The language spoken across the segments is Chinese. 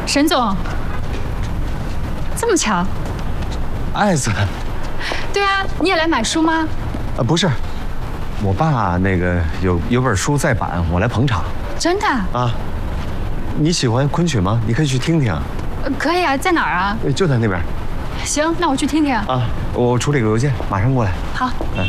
沈总，这么巧？ 艾子。 对啊，你也来买书吗？ 不是，我爸那个有本书再版，我来捧场。 真的？ 啊，你喜欢昆曲吗？你可以去听听。 可以啊，在哪儿啊？ 就在那边。 行，那我去听听。 啊，我处理个邮件，马上过来。 好。 嗯。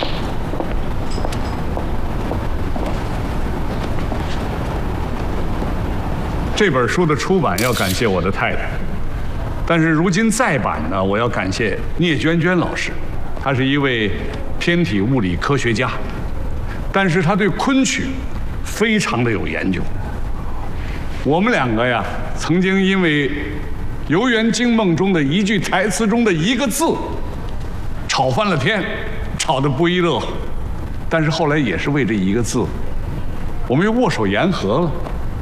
这本书的出版要感谢我的太太，但是如今再版呢，我要感谢聂娟娟老师，她是一位天体物理科学家，但是她对昆曲非常的有研究。我们两个呀，曾经因为《游园惊梦》中的一句台词中的一个字，吵翻了天，吵得不亦乐乎。但是后来也是为这一个字，我们又握手言和了。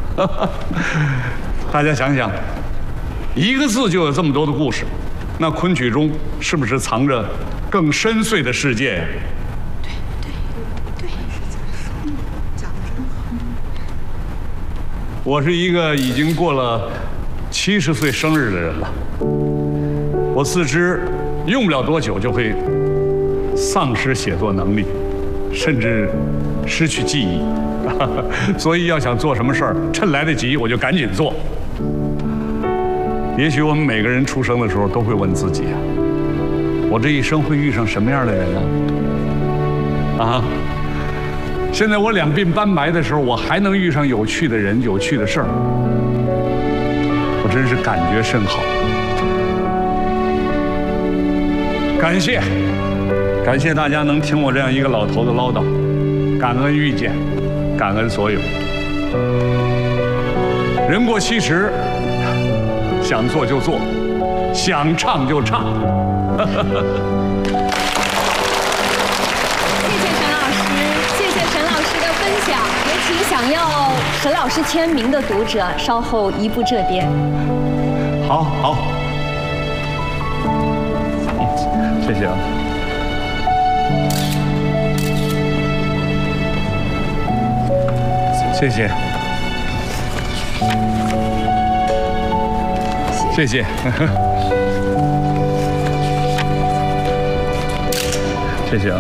大家想想，一个字就有这么多的故事，那昆曲中是不是藏着更深邃的世界呀？ 对， 讲得真好。我是一个已经过了70岁生日的人了，我自知用不了多久就会丧失写作能力，甚至失去记忆。所以要想做什么事儿，趁来得及我就赶紧做。也许我们每个人出生的时候都会问自己啊，我这一生会遇上什么样的人呢？啊，现在我两鬓斑白的时候，我还能遇上有趣的人、有趣的事儿，我真是感觉甚好。感谢大家能听我这样一个老头子唠叨，感恩遇见。感恩所有，人过70，想做就做，想唱就唱。 谢谢陈老师，谢谢陈老师的分享。也请想要陈老师签名的读者稍后移步这边。 好，谢谢啊。谢谢，谢谢，谢谢啊，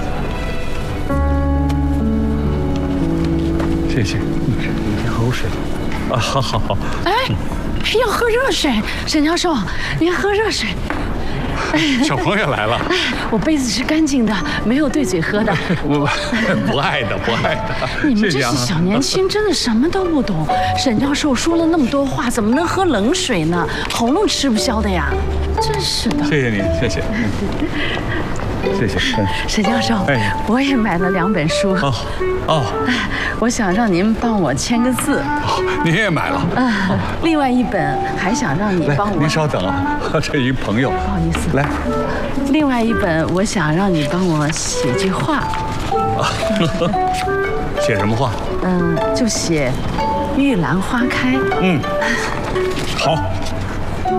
谢谢。你先喝口水啊，好。 哎，要喝热水，沈教授，您喝热水。 小朋友来了， 我杯子是干净的，没有对嘴喝的。 不爱的。 你们这是小年轻，真的什么都不懂。沈教授说了那么多话，怎么能喝冷水呢？喉咙吃不消的呀，真是的。 谢谢你，谢谢。谢谢。 沈教授，我也买了2本书。我想让您帮我签个字。 您也买了？ 另外一本还想让你帮我。 您稍等啊，这一朋友。 不好意思。 来。 另外一本我想让你帮我写句话。 写什么话？ 就写玉兰花开。 好。